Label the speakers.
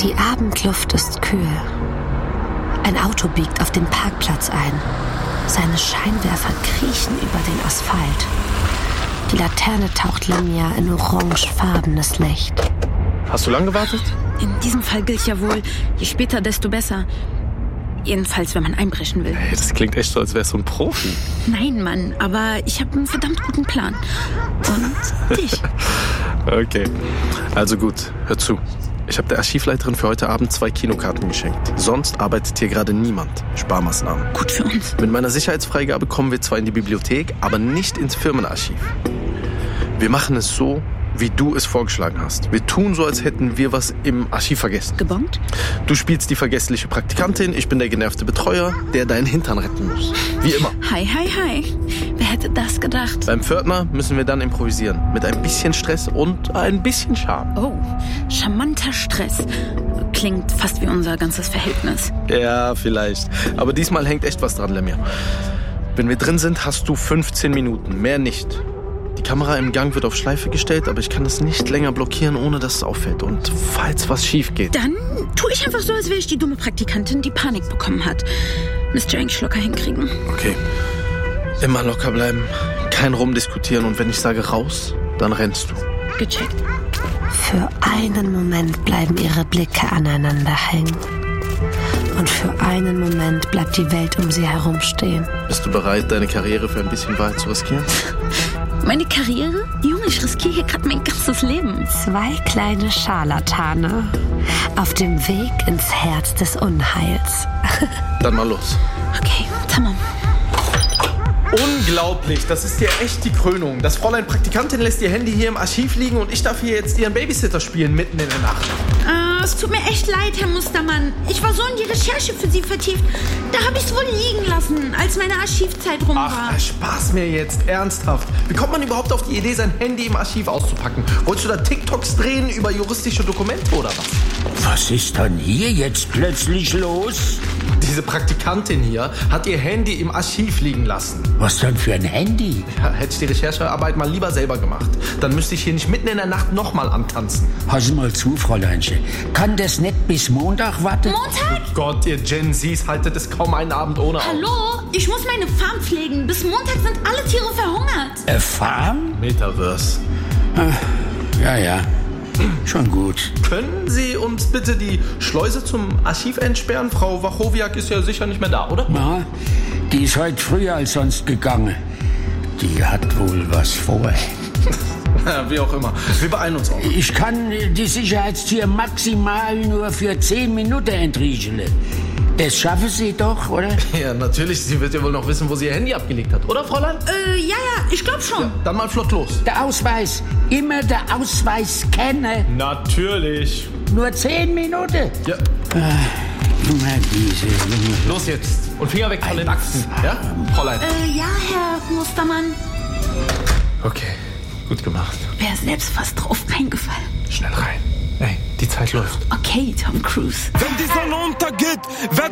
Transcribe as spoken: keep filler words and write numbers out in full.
Speaker 1: Die Abendluft ist kühl. Ein Auto biegt auf dem Parkplatz ein. Seine Scheinwerfer kriechen über den Asphalt. Die Laterne taucht Lamia in orangefarbenes Licht.
Speaker 2: Hast du lang gewartet?
Speaker 3: In diesem Fall gilt ja wohl, je später, desto besser. Jedenfalls, wenn man einbrechen will.
Speaker 2: Hey, das klingt echt so, als wärst du ein Profi.
Speaker 3: Nein, Mann, aber ich habe einen verdammt guten Plan. Und dich.
Speaker 2: Okay, also gut, hör zu. Ich habe der Archivleiterin für heute Abend zwei Kinokarten geschenkt. Sonst arbeitet hier gerade niemand. Sparmaßnahmen.
Speaker 3: Gut für uns.
Speaker 2: Mit meiner Sicherheitsfreigabe kommen wir zwar in die Bibliothek, aber nicht ins Firmenarchiv. Wir machen es so, wie du es vorgeschlagen hast. Wir tun so, als hätten wir was im Archiv vergessen.
Speaker 3: Gebongt?
Speaker 2: Du spielst die vergessliche Praktikantin, ich bin der genervte Betreuer, der deinen Hintern retten muss. Wie immer.
Speaker 3: Hi, hi, hi. Wer hätte das gedacht?
Speaker 2: Beim Pförtner müssen wir dann improvisieren. Mit ein bisschen Stress und ein bisschen Charme.
Speaker 3: Oh, charmanter Stress. Klingt fast wie unser ganzes Verhältnis.
Speaker 2: Ja, vielleicht. Aber diesmal hängt echt was dran, Lemia. Wenn wir drin sind, hast du fünfzehn Minuten, mehr nicht. Die Kamera im Gang wird auf Schleife gestellt, aber ich kann das nicht länger blockieren, ohne dass es auffällt. Und falls was schief geht...
Speaker 3: Dann tue ich einfach so, als wäre ich die dumme Praktikantin, die Panik bekommen hat. Müsst ihr eigentlich locker hinkriegen.
Speaker 2: Okay. Immer locker bleiben, kein rumdiskutieren und wenn ich sage raus, dann rennst du.
Speaker 3: Gecheckt.
Speaker 1: Für einen Moment bleiben ihre Blicke aneinander hängen. Und für einen Moment bleibt die Welt um sie herum stehen.
Speaker 2: Bist du bereit, deine Karriere für ein bisschen Wahrheit zu riskieren?
Speaker 3: Meine Karriere? Junge, ich riskiere hier gerade mein ganzes Leben.
Speaker 1: Zwei kleine Scharlatane auf dem Weg ins Herz des Unheils.
Speaker 2: Dann mal los.
Speaker 3: Okay, tamam.
Speaker 2: Unglaublich, das ist ja echt die Krönung. Das Fräulein Praktikantin lässt ihr Handy hier im Archiv liegen und ich darf hier jetzt ihren Babysitter spielen, mitten in der Nacht.
Speaker 3: Ah, es tut mir echt leid, Herr Mustermann. Ich war so in die Recherche für Sie vertieft. Da habe ich es wohl liegen lassen, als meine Archivzeit rum war.
Speaker 2: Ach, Spaß mir jetzt, ernsthaft. Wie kommt man überhaupt auf die Idee, sein Handy im Archiv auszupacken? Wolltest du da TikToks drehen über juristische Dokumente oder was?
Speaker 4: Was ist denn hier jetzt plötzlich los?
Speaker 2: Diese Praktikantin hier hat ihr Handy im Archiv liegen lassen.
Speaker 4: Was denn für ein Handy?
Speaker 2: Ja, hätte ich die Recherchearbeit mal lieber selber gemacht. Dann müsste ich hier nicht mitten in der Nacht nochmal antanzen.
Speaker 4: Pass mal zu, Fräuleinchen. Kann das nicht bis Montag warten?
Speaker 3: Montag?
Speaker 2: Oh Gott, ihr Gen Zs haltet es kaum einen Abend ohne aus.
Speaker 3: Hallo? Ich muss meine Farm pflegen. Bis Montag sind alle Tiere verhungert.
Speaker 4: Eine Farm?
Speaker 2: Metaverse.
Speaker 4: Ah, ja, ja. Schon gut.
Speaker 2: Können Sie uns bitte die Schleuse zum Archiv entsperren? Frau Wachowiak ist ja sicher nicht mehr da, oder?
Speaker 4: Na, die ist heute früher als sonst gegangen. Die hat wohl was vor.
Speaker 2: Ja, wie auch immer. Wir beeilen uns auch.
Speaker 4: Ich kann die Sicherheitstür maximal nur für zehn Minuten entriegeln. Das schaffen Sie doch, oder?
Speaker 2: Ja, natürlich. Sie wird ja wohl noch wissen, wo sie ihr Handy abgelegt hat, oder, Fräulein?
Speaker 3: Äh, ja, ja, ich glaube schon.
Speaker 2: Ja, dann mal flott los.
Speaker 4: Der Ausweis. Immer der Ausweis kennen.
Speaker 2: Natürlich.
Speaker 4: Nur zehn Minuten.
Speaker 2: Ja.
Speaker 4: Immer diese Junge.
Speaker 2: Los jetzt. Und Finger weg von den Akten. Ja, Fräulein?
Speaker 3: Äh, ja, Herr Mustermann.
Speaker 2: Okay, gut gemacht.
Speaker 3: Wäre selbst fast drauf reingefallen.
Speaker 2: Schnell rein. Ey, die Zeit läuft.
Speaker 3: Okay, Tom Cruise.
Speaker 5: Wenn die Sonne untergeht, werde